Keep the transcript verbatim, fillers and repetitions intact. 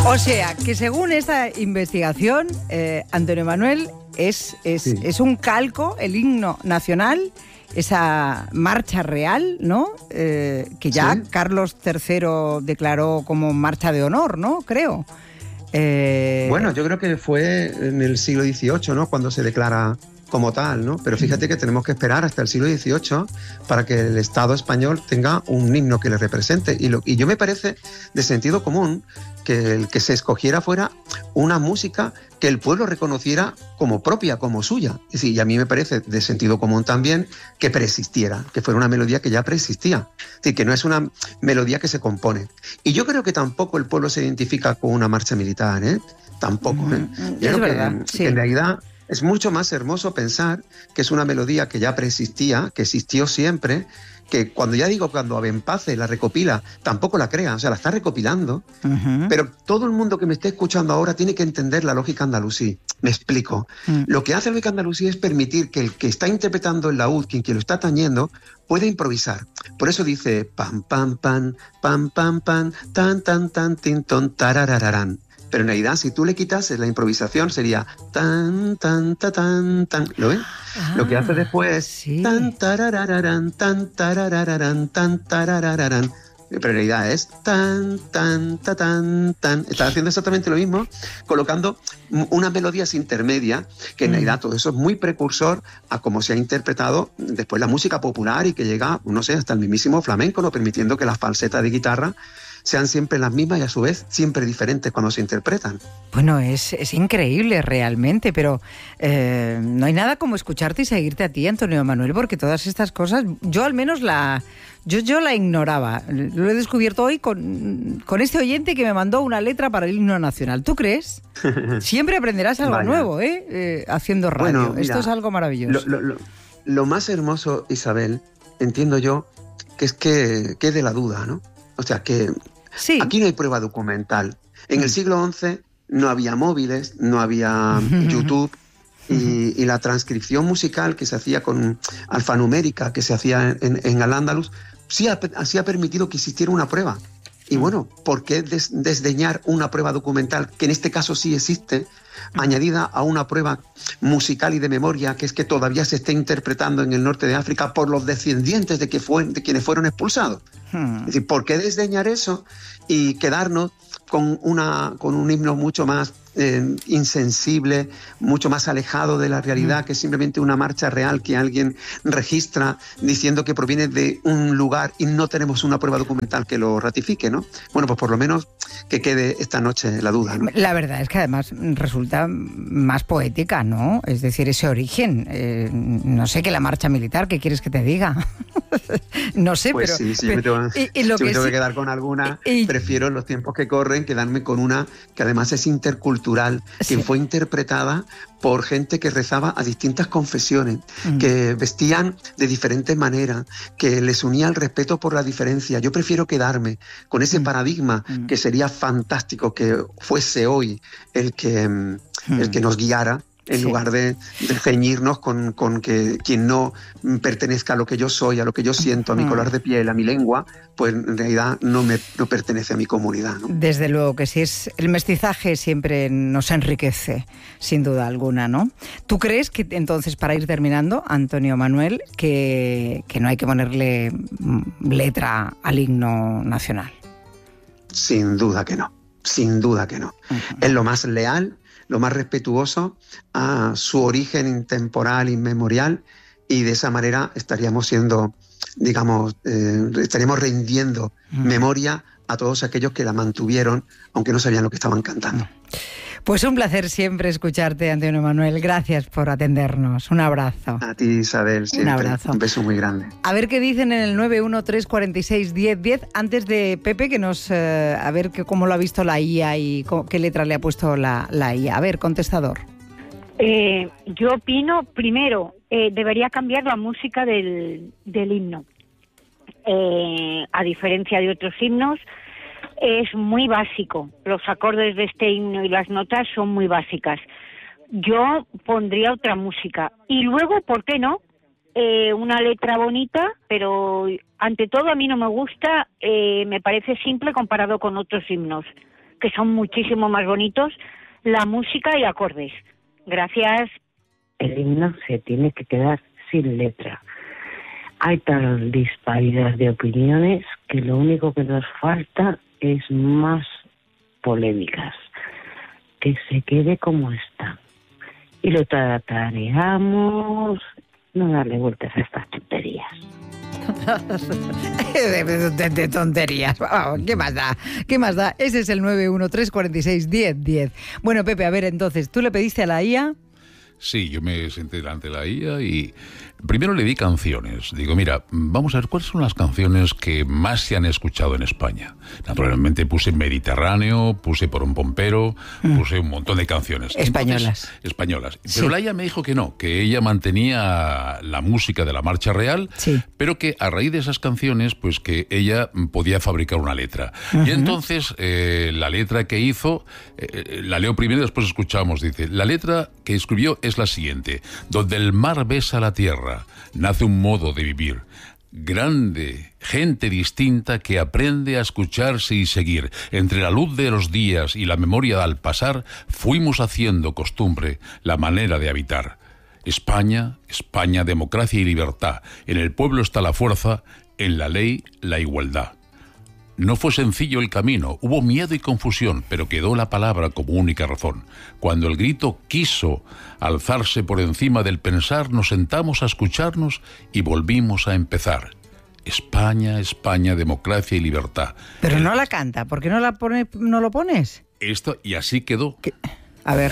O sea, que según esta investigación, eh, Antonio Manuel es, es, sí. es un calco, el himno nacional, esa marcha real, ¿no? Eh, que ya sí. Carlos tercero declaró como marcha de honor, ¿no? Creo. Eh... Bueno, yo creo que fue en el siglo dieciocho, ¿no? Cuando se declara como tal, ¿no? Pero fíjate que tenemos que esperar hasta el siglo dieciocho para que el Estado español tenga un himno que le represente. Y, lo, y yo me parece de sentido común que el que se escogiera fuera una música que el pueblo reconociera como propia, como suya. Y, sí, y a mí me parece de sentido común también que preexistiera, que fuera una melodía que ya preexistía. Es decir, que no es una melodía que se compone. Y yo creo que tampoco el pueblo se identifica con una marcha militar, ¿eh? Tampoco, ¿eh? Mm, yo es creo verdad, que, sí. que en realidad es mucho más hermoso pensar que es una melodía que ya preexistía, que existió siempre, que cuando ya digo, cuando Abenpace la recopila, tampoco la crea, o sea, la está recopilando, uh-huh. pero todo el mundo que me esté escuchando ahora tiene que entender la lógica andalusí. Me explico. Uh-huh. Lo que hace la lógica andalusí es permitir que el que está interpretando el laúd, quien, quien lo está tañendo, pueda improvisar. Por eso dice pam, pam, pam, pam, pam, pam, tan, tan, tan, tin, ton, tararararán. Pero en realidad, si tú le quitases la improvisación, sería tan, tan, ta, tan, tan. ¿Lo ven? Ah, lo que hace después es sí. tan, tararararán, tan, tararararán, tan, tararararán. Pero en realidad es tan, tan, ta, tan, tan. Está haciendo exactamente lo mismo, colocando unas melodías intermedias, que en mm. realidad todo eso es muy precursor a cómo se ha interpretado después la música popular y que llega, no sé, hasta el mismísimo flamenco, ¿no? Permitiendo que las falsetas de guitarra sean siempre las mismas y a su vez siempre diferentes cuando se interpretan. Bueno, es, es increíble realmente, pero eh, no hay nada como escucharte y seguirte a ti, Antonio Manuel, porque todas estas cosas, yo al menos la, yo, yo la ignoraba. Lo he descubierto hoy con, con este oyente que me mandó una letra para el himno nacional. ¿Tú crees? Siempre aprenderás algo Vaya. nuevo, ¿eh? eh haciendo radio. Bueno, mira, esto es algo maravilloso. Lo, lo, lo, lo más hermoso, Isabel, entiendo yo, que es que, que es de la duda, ¿no? O sea, que sí. Aquí no hay prueba documental. En el siglo once no había móviles, no había YouTube y, y la transcripción musical que se hacía con alfanumérica, que se hacía en, en Al-Ándalus, sí ha, sí ha permitido que existiera una prueba. Y bueno, ¿por qué des, desdeñar una prueba documental, que en este caso sí existe, añadida a una prueba musical y de memoria, que es que todavía se está interpretando en el norte de África por los descendientes de, que fue, de quienes fueron expulsados? Hmm. Es decir, ¿por qué desdeñar eso y quedarnos con, una, con un himno mucho más eh, insensible, mucho más alejado de la realidad, que es simplemente una marcha real que alguien registra diciendo que proviene de un lugar y no tenemos una prueba documental que lo ratifique, ¿no? Bueno, pues por lo menos que quede esta noche la duda, ¿no? La verdad es que además resulta más poética, ¿no? Es decir, ese origen, eh, no sé, que la marcha militar, ¿qué quieres que te diga? No sé, pues pero... sí, si pero, yo me tengo, y, y lo si que me tengo sí, que quedar con alguna, y, prefiero en los tiempos que corren quedarme con una que además es intercultural, sí. que fue interpretada por gente que rezaba a distintas confesiones, mm. que vestían de diferentes maneras, que les unía el respeto por la diferencia. Yo prefiero quedarme con ese mm. paradigma mm. que sería fantástico que fuese hoy el que, mm. el que nos guiara, en sí. lugar de, de ceñirnos con, con que quien no pertenezca a lo que yo soy, a lo que yo siento, a mi color de piel, a mi lengua, pues en realidad no, me, no pertenece a mi comunidad, ¿no? Desde luego que sí, es el mestizaje siempre nos enriquece, sin duda alguna, ¿no? ¿Tú crees que entonces, para ir terminando, Antonio Manuel, que, que no hay que ponerle letra al himno nacional? Sin duda que no, sin duda que no. Uh-huh. Es lo más leal, lo más respetuoso a su origen intemporal, inmemorial, y de esa manera estaríamos siendo, digamos, eh, estaríamos rindiendo mm. memoria a todos aquellos que la mantuvieron, aunque no sabían lo que estaban cantando. Pues un placer siempre escucharte, Antonio Manuel. Gracias por atendernos. Un abrazo. A ti, Isabel, siempre. Un abrazo. Un beso muy grande. A ver qué dicen en el nueve uno tres cuatro seis diez diez. Antes de Pepe, que nos eh, a ver que, cómo lo ha visto la I A y cómo, qué letra le ha puesto la, la I A. A ver, contestador. Eh, yo opino, primero, eh, debería cambiar la música del, del himno. Eh, a diferencia de otros himnos, es muy básico. Los acordes de este himno y las notas son muy básicas. Yo pondría otra música. Y luego, ¿por qué no? Eh, una letra bonita, pero ante todo a mí no me gusta, eh, me parece simple comparado con otros himnos. que son muchísimo más bonitos, la música y acordes. Gracias. El himno se tiene que quedar sin letra. Hay tal disparidad de opiniones que lo único que nos falta es más polémicas. Que se quede como está. Y lo tratareamos, no darle vueltas a estas tonterías. de, de, de tonterías. Oh, ¿Qué más da? ¿Qué más da? Ese es el nueve uno tres cuatro seis uno cero uno cero. Bueno, Pepe, a ver, entonces, ¿tú le pediste a la I A? Sí, yo me senté delante de la I A y primero le di canciones. Digo, mira, vamos a ver cuáles son las canciones que más se han escuchado en España. Naturalmente puse Mediterráneo, puse Por un Pompero, mm. puse un montón de canciones. Españolas. Entonces, españolas. Sí. Pero la I A me dijo que no, que ella mantenía la música de la Marcha Real, sí. pero que a raíz de esas canciones, pues que ella podía fabricar una letra. Uh-huh. Y entonces, eh, la letra que hizo, eh, la leo primero y después escuchamos. Dice, la letra que escribió es la siguiente: donde el mar besa la tierra, nace un modo de vivir. Grande, gente distinta que aprende a escucharse y seguir. Entre la luz de los días y la memoria al pasar, fuimos haciendo costumbre la manera de habitar. España, España, democracia y libertad. En el pueblo está la fuerza, en la ley la igualdad. No fue sencillo el camino, hubo miedo y confusión, pero quedó la palabra como única razón. Cuando el grito quiso alzarse por encima del pensar, nos sentamos a escucharnos y volvimos a empezar. España, España, democracia y libertad. Pero el... no la canta, ¿por qué no la pone, no lo pones? Esto, y así quedó. ¿Qué? A ver.